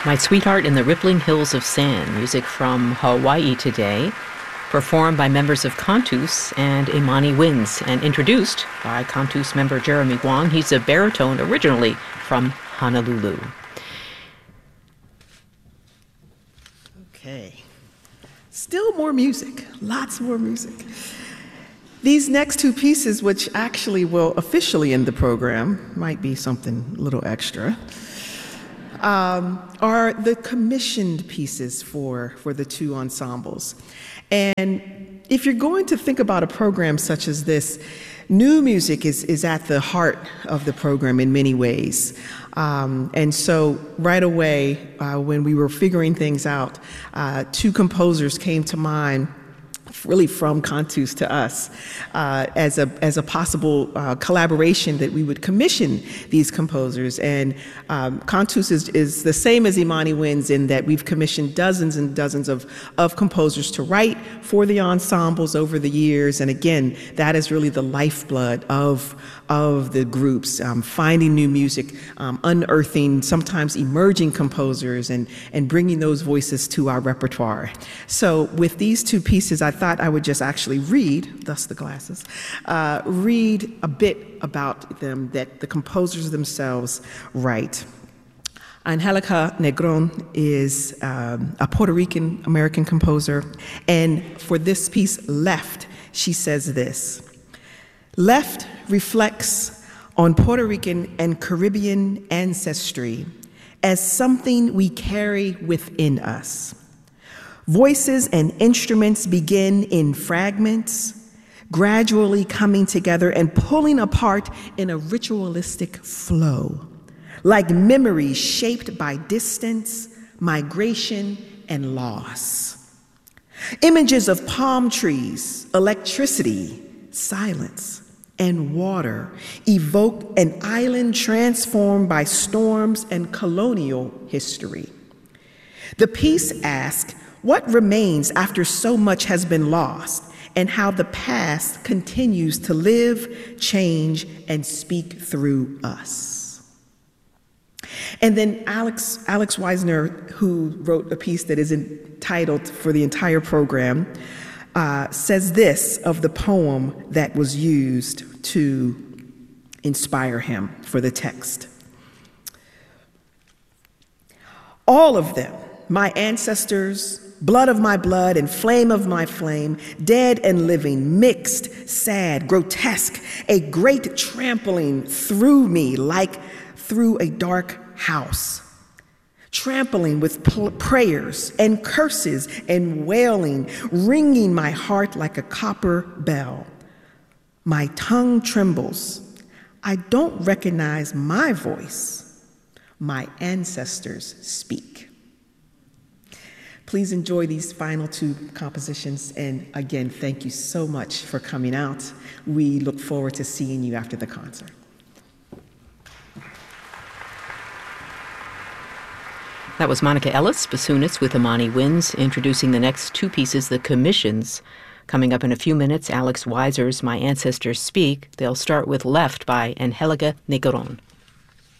My Sweetheart in the Rippling Hills of Sand, music from Hawaii today, performed by members of Cantus and Imani Winds, and introduced by Cantus member Jeremy Wong. He's a baritone originally from Honolulu. Okay. Still more music, lots more music. These next two pieces, which actually will officially end the program, might be something a little extra, are the commissioned pieces for the two ensembles. And if you're going to think about a program such as this, new music is at the heart of the program in many ways. And so right away, when we were figuring things out, two composers came to mind, really from Cantus to us, as a possible collaboration that we would commission these composers. And Cantus is the same as Imani Winds in that we've commissioned dozens and dozens of composers to write for the ensembles over the years. And again, that is really the lifeblood of the groups, finding new music, unearthing sometimes emerging composers and bringing those voices to our repertoire. So with these two pieces, I thought I would just actually read, thus the glasses, read a bit about them that the composers themselves write. Angelica Negron is a Puerto Rican American composer, and for this piece, Left, she says this: Left reflects on Puerto Rican and Caribbean ancestry as something we carry within us. Voices and instruments begin in fragments, gradually coming together and pulling apart in a ritualistic flow, like memories shaped by distance, migration, and loss. Images of palm trees, electricity, silence, and water evoke an island transformed by storms and colonial history. The piece asks, what remains after so much has been lost, and how the past continues to live, change, and speak through us. And then Alex Weisner, who wrote a piece that is entitled for the entire program, says this of the poem that was used to inspire him for the text. All of them, my ancestors, blood of my blood and flame of my flame, dead and living, mixed, sad, grotesque, a great trampling through me like through a dark house, trampling with prayers and curses and wailing, ringing my heart like a copper bell. My tongue trembles. I don't recognize my voice. My ancestors speak. Please enjoy these final two compositions. And again, thank you so much for coming out. We look forward to seeing you after the concert. That was Monica Ellis, bassoonist with Imani Winds, introducing the next two pieces, the commissions. Coming up in a few minutes, Alex Weiser's My Ancestors Speak. They'll start with Left by Angelica Negron.